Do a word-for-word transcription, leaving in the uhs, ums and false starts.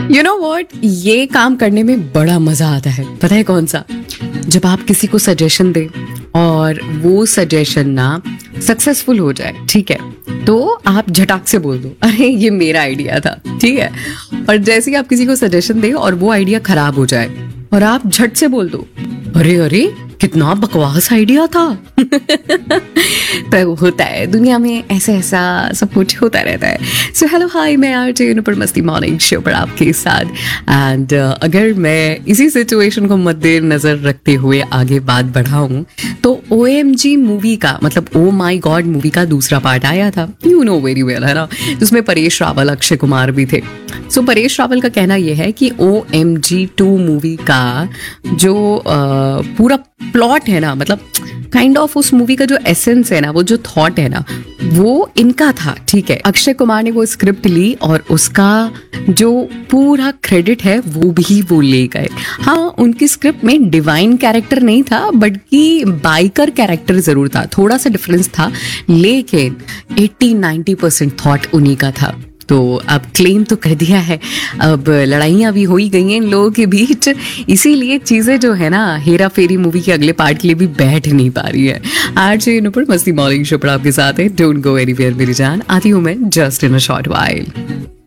You know what, ये काम करने में बड़ा मजा आता है। पता है कौन सा? जब आप किसी को सजेशन दे और वो सजेशन ना सक्सेसफुल हो जाए, ठीक है, तो आप झटाक से बोल दो अरे ये मेरा आइडिया था, ठीक है। और जैसे ही आप किसी को सजेशन दे और वो आइडिया खराब हो जाए और आप झट से बोल दो अरे अरे कितना बकवास आइडिया था। तो होता है दुनिया में, ऐसा ऐसा सब कुछ होता रहता है। सो हेलो हाय, मैं आरजे पर मस्ती मॉर्निंग शो पर आपके साथ। एंड uh, अगर मैं इसी सिचुएशन को मद्देनजर रखते हुए आगे बात बढ़ाऊं तो ओ एम जी मूवी का, मतलब ओ माई गॉड मूवी का दूसरा पार्ट आया था, यू नो वेरी वेल, है ना, जिसमें परेश रावल, अक्षय कुमार भी थे। सो so, परेश रावल का कहना यह है कि O M G two movie का जो uh, पूरा प्लॉट है ना, मतलब काइंड ऑफ उस मूवी का जो एसेंस है ना, वो जो थॉट है ना, वो इनका था, ठीक है। अक्षय कुमार ने वो स्क्रिप्ट ली और उसका जो पूरा क्रेडिट है वो भी वो ले गए। हाँ, उनकी स्क्रिप्ट में डिवाइन कैरेक्टर नहीं था, बल्कि बाइकर कैरेक्टर जरूर था, थोड़ा सा डिफरेंस था, लेकिन अस्सी नब्बे परसेंट थॉट उन्हीं का था। तो अब क्लेम तो कर दिया है, अब लड़ाइयाँ भी हो ही गई हैं इन लोगों के बीच, इसीलिए चीज़ें जो है ना हेरा फेरी मूवी के अगले पार्ट के लिए भी बैठ नहीं पा रही है। आज नुपुर मस्ती मॉर्निंग शो पर आपके साथ है, डोंट गो एनीवेयर मेरी जान, आती हूँ मैं just in a short while.